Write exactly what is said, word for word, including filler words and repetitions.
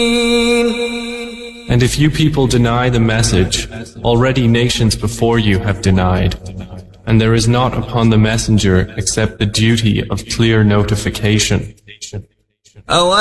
And if you people deny the message, already nations before you have denied. And there is not upon the messenger except the duty of clear notification.